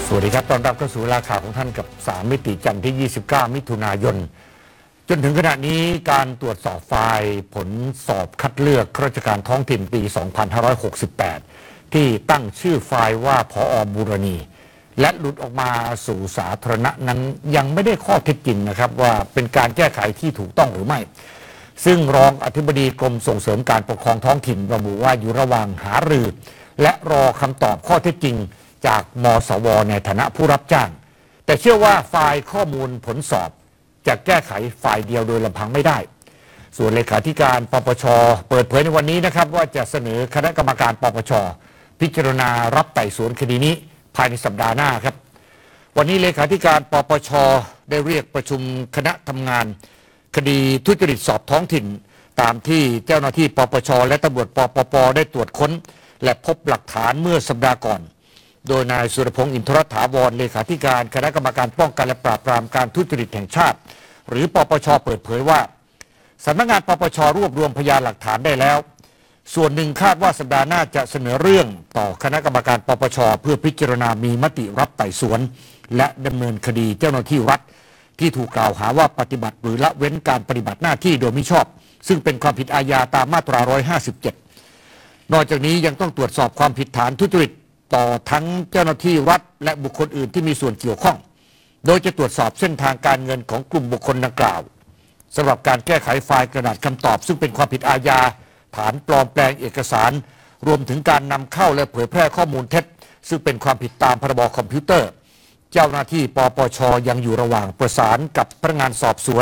สวัสดีครับตอนรับเข้าสู่เวลาข่าวของท่านกับ3มิติจันทร์ที่ 29 มิถุนายนจนถึงขณะนี้การตรวจสอบไฟล์ผลสอบคัดเลือกข้าราชการท้องถิ่นปี 2568 ที่ตั้งชื่อไฟล์ว่าผอ.บูรณีและหลุดออกมาสู่สาธารณะนั้นยังไม่ได้ข้อเท็จจริงนะครับว่าเป็นการแก้ไขที่ถูกต้องหรือไม่ซึ่งรองอธิบดีกรมส่งเสริมการปกครองท้องถิ่นระบุว่าอยู่ระหว่างหารือและรอคำตอบข้อเท็จจริงจากมสว.ในฐานะผู้รับจ้างแต่เชื่อว่าไฟล์ข้อมูลผลสอบจะแก้ไขฝ่ายเดียวโดยลำพังไม่ได้ส่วนเลขาธิการปปช.เปิดเผยในวันนี้นะครับว่าจะเสนอคณะกรรมการปปช.พิจารณารับไต่สวนคดีนี้ภายในสัปดาห์หน้าครับวันนี้เลขาธิการปปช.ได้เรียกประชุมคณะทำงานคดีทุจริตสอบท้องถิ่นตามที่เจ้าหน้าที่ปปช.และตำรวจปปได้ตรวจค้นและพบหลักฐานเมื่อสัปดาห์ก่อนโดยนายสุรพงษ์อินทรถาวรเลขาธิการคณะกรรมการป้องกันและปราบปรามการทุจริตแห่งชาติหรือปปช.เปิดเผยว่าสำนักงานปปช.รวบรวมพยานหลักฐานได้แล้วส่วนหนึ่งคาดว่าสัปดาห์หน้าจะเสนอเรื่องต่อคณะกรรมการปปช.เพื่อพิจารณามีมติรับไต่สวนและดำเนินคดีเจ้าหน้าที่รัฐที่ถูกกล่าวหาว่าปฏิบัติหรือละเว้นการปฏิบัติหน้าที่โดยมิชอบซึ่งเป็นความผิดอาญาตามมาตรา 157 นอกจากนี้ยังต้องตรวจสอบความผิดฐานทุจริตต่อทั้งเจ้าหน้าที่รัฐและบุคคลอื่นที่มีส่วนเกี่ยวข้องโดยจะตรวจสอบเส้นทางการเงินของกลุ่มบุคคลดังกล่าวสำหรับการแก้ไขไฟล์กระดาษคำตอบซึ่งเป็นความผิดอาญาฐานปลอมแปลงเอกสารรวมถึงการนำเข้าและเผยแพร่ข้อมูลเท็จซึ่งเป็นความผิดตามพรบคอมพิวเตอร์เจ้าหน้าที่ปปช.ยังอยู่ระหว่างประสานกับพนักงานสอบสวน